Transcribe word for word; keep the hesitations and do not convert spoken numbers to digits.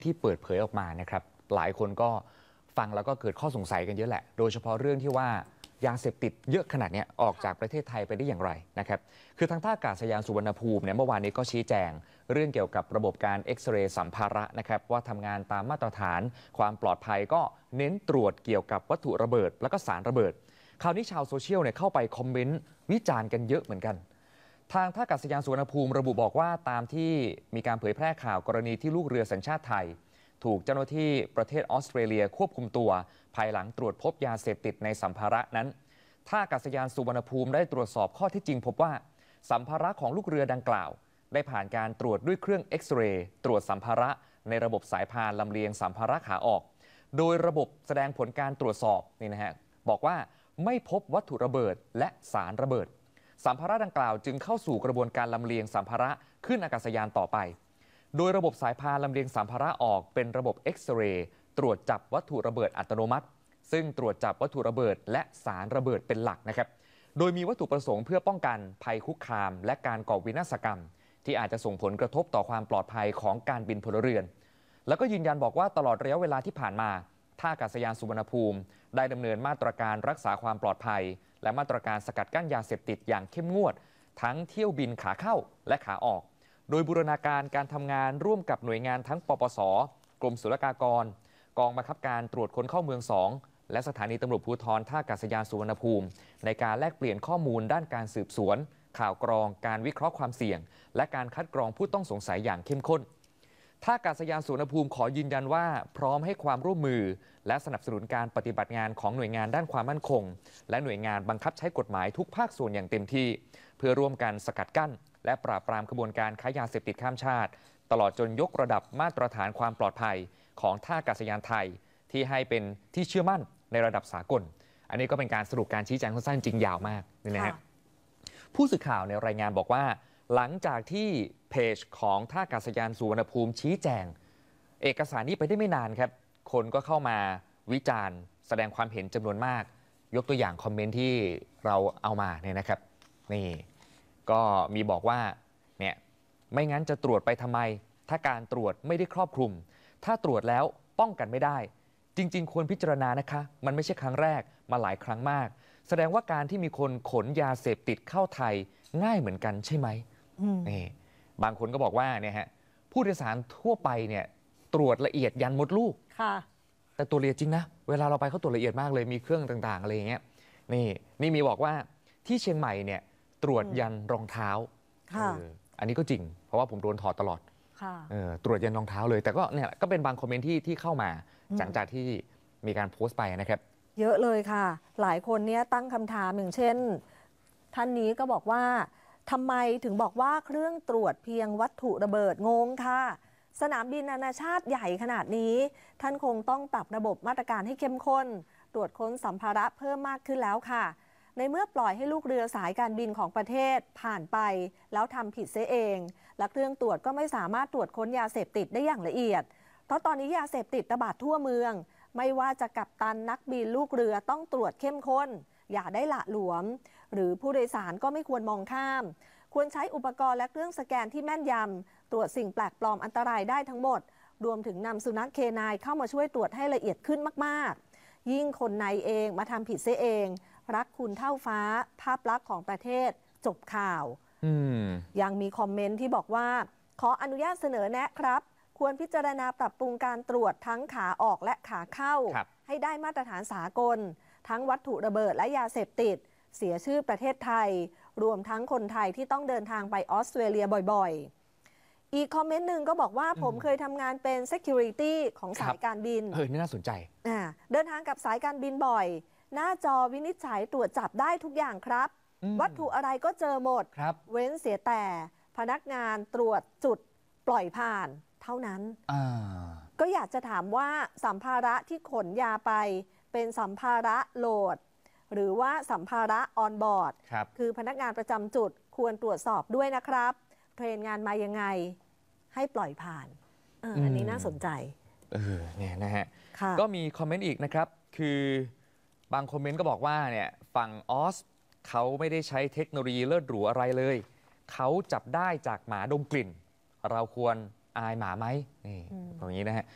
ที่เปิดเผยออกมานะครับหลายคนก็ฟังแล้วก็เกิดข้อสงสัยกันเยอะแหละโดยเฉพาะเรื่องที่ว่ายาเสพติดเยอะขนาดนี้ออกจากประเทศไทยไปได้อย่างไรนะครับคือทางท่าอากาศยานสุวรรณภูมิเนี่ยเมื่อวานนี้ก็ชี้แจงเรื่องเกี่ยวกับระบบการเอ็กซเรย์สัมภาระนะครับว่าทำงานตามมาตรฐานความปลอดภัยก็เน้นตรวจเกี่ยวกับวัตถุระเบิดและก็สารระเบิดคราวนี้ชาวโซเชียลเนี่ยเข้าไปคอมเมนต์วิจารณ์กันเยอะเหมือนกันทางท่าอากาศยานสุวรรณภูมิระบุบอกว่าตามที่มีการเผยแพร่ข่าวกรณีที่ลูกเรือสัญชาติไทยถูกเจ้าหน้าที่ประเทศออสเตรเลียควบคุมตัวภายหลังตรวจพบยาเสพติดในสัมภาระนั้นท่าอากาศยานสุวรรณภูมิได้ตรวจสอบข้อเท็จจริงพบว่าสัมภาระของลูกเรือดังกล่าวได้ผ่านการตรวจด้วยเครื่องเอ็กซเรย์ตรวจสัมภาระในระบบสายพานลำเลียงสัมภาระขาออกโดยระบบแสดงผลการตรวจสอบนี่นะฮะบอกว่าไม่พบวัตถุระเบิดและสารระเบิดสัมภาระดังกล่าวจึงเข้าสู่กระบวนการลำเลียงสัมภาระขึ้นอากาศยานต่อไปโดยระบบสายพานลำเลียงสัมภาระออกเป็นระบบเอ็กซเรย์ตรวจจับวัตถุระเบิดอัตโนมัติซึ่งตรวจจับวัตถุระเบิดและสารระเบิดเป็นหลักนะครับโดยมีวัตถุประสงค์เพื่อป้องกันภัยคุกคามและการก่อวินาศกรรมที่อาจจะส่งผลกระทบต่อความปลอดภัยของการบินพลเรือนแล้วก็ยืนยันบอกว่าตลอดระยะเวลาที่ผ่านมาท่าอากาศยานสุวรรณภูมิได้ดำเนินมาตรการรักษาความปลอดภัยและมาตรการสกัดกั้นยาเสพติดอย่างเข้มงวดทั้งเที่ยวบินขาเข้าและขาออกโดยบูรณาการการทำงานร่วมกับหน่วยงานทั้งปปส.กรมศุลกากรกองบังคับการตรวจคนเข้าเมืองสองและสถานีตำรวจภูธรท่าอากาศยานสุวรรณภูมิในการแลกเปลี่ยนข้อมูลด้านการสืบสวนข่าวกรองการวิเคราะห์ความเสี่ยงและการคัดกรองผู้ต้องสงสัยอย่างเข้มข้นท่าอากาศยานสุวรรณภูมิขอยืนยันว่าพร้อมให้ความร่วมมือและสนับสนุนการปฏิบัติงานของหน่วยงานด้านความมั่นคงและหน่วยงานบังคับใช้กฎหมายทุกภาคส่วนอย่างเต็มที่เพื่อร่วมกันสกัดกั้นและปราบปรามขบวนการค้ายาเสพติดข้ามชาติตลอดจนยกระดับมาตรฐานความปลอดภัยของท่าอากาศยานไทยที่ให้เป็นที่เชื่อมั่นในระดับสากลอันนี้ก็เป็นการสรุปการชี้แจงสั้นๆจริงยาวมากนี่นะฮะผู้สื่อข่าวในรายงานบอกว่าหลังจากที่เพจของท่าอากาศยานสุวรรณภูมิชี้แจงเอกสารนี้ไปได้ไม่นานครับคนก็เข้ามาวิจารณ์แสดงความเห็นจำนวนมากยกตัวอย่างคอมเมนต์ที่เราเอามาเนี่ยนะครับนี่ก็มีบอกว่าเนี่ยไม่งั้นจะตรวจไปทำไมถ้าการตรวจไม่ได้ครอบคลุมถ้าตรวจแล้วป้องกันไม่ได้จริงๆควรพิจารณานะคะมันไม่ใช่ครั้งแรกมาหลายครั้งมากแสดงว่าการที่มีคนขนยาเสพติดเข้าไทยง่ายเหมือนกันใช่ไหมนี่บางคนก็บอกว่าเนี่ยฮะผู้โดยสารทั่วไปเนี่ยตรวจละเอียดยันมดลูกค่ะแต่ตัวละเอียดจริงนะเวลาเราไปเขาตรวจละเอียดมากเลยมีเครื่องต่างๆอะไรอย่างเงี้ยนี่นี่มีบอกว่าที่เชียงใหม่เนี่ยตรวจยันรองเท้าค่ะอันนี้ก็จริงเพราะว่าผมโดนถอดตลอดตรวจยันรองเท้าเลยแต่ก็เนี่ยก็เป็นบางคอมเมนต์ที่ที่เข้ามาหลังจากที่มีการโพสต์ไปนะครับเยอะเลยค่ะหลายคนเนี่ยตั้งคำถามอย่างเช่นท่านนี้ก็บอกว่าทำไมถึงบอกว่าเครื่องตรวจเพียงวัตถุระเบิดงงค่ะสนามบินนานาชาติใหญ่ขนาดนี้ท่านคงต้องปรับระบบมาตรการให้เข้มข้นตรวจค้นสัมภาระเพิ่มมากขึ้นแล้วค่ะในเมื่อปล่อยให้ลูกเรือสายการบินของประเทศผ่านไปแล้วทำผิดเสียเองและเครื่องตรวจก็ไม่สามารถตรวจค้นยาเสพติดได้อย่างละเอียดเพราะตอนนี้ยาเสพติดระบาดทั่วเมืองไม่ว่าจะกัปตันนักบินลูกเรือต้องตรวจเข้มข้นอย่าได้หละหลวมหรือผู้โดยสารก็ไม่ควรมองข้ามควรใช้อุปกรณ์และเครื่องสแกนที่แม่นยำตรวจสิ่งแปลกปลอมอันตรายได้ทั้งหมดรวมถึงนำสุนัขเคนายเข้ามาช่วยตรวจให้ละเอียดขึ้นมากๆยิ่งคนในเองมาทำผิดเสียเองรักคุณเท่าฟ้าภาพลักษณ์ของประเทศจบข่าวยังมีคอมเมนต์ที่บอกว่าขออนุญาตเสนอแนะครับควรพิจารณาปรับปรุงการตรวจทั้งขาออกและขาเข้าให้ได้มาตรฐานสากลทั้งวัตถุระเบิดและยาเสพติดเสียชื่อประเทศไทยรวมทั้งคนไทยที่ต้องเดินทางไปออสเตรเลียบ่อยๆอีกคอมเมนต์หนึ่งก็บอกว่าผมเคยทำงานเป็น security ของสายการบินเออนี่น่าสนใจเดินทางกับสายการบินบ่อยหน้าจอวินิจฉัยตรวจจับได้ทุกอย่างครับวัตถุอะไรก็เจอหมดเว้นเสียแต่พนักงานตรวจจุดปล่อยผ่านเท่านั้นก็อยากจะถามว่าสัมภาระที่ขนยาไปเป็นสัมภาระโหลดหรือว่าสัมภาระออนบอร์ด ค, คือพนักงานประจำจุดควรตรวจสอบด้วยนะครับเทรนงานมายังไงให้ปล่อยผ่าน อ, อันนี้น่าสนใจเออเนี่ยนะฮะก็มีคอมเมนต์อีกนะครับคือบางคอมเมนต์ก็บอกว่าเนี่ยฝั่งออสเขาไม่ได้ใช้เทคโนโลยีเลิศหรูอะไรเลยเขาจับได้จากหมาดมกลิ่นเราควรอายหมาไหมนี่ตรงนี้นะฮะ